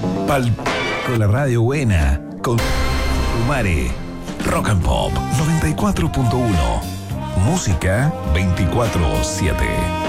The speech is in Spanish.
Pal con la radio buena. Con Mare. Rock and Pop 94.1. Música 24/7.